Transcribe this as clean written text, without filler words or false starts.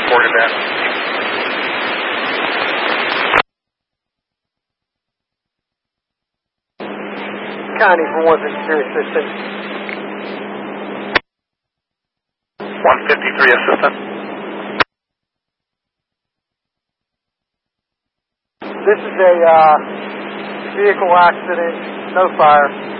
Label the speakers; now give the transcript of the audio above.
Speaker 1: reported that.
Speaker 2: Connie for 153 assistant.
Speaker 1: 153 assistant.
Speaker 2: This is a vehicle accident, no fire.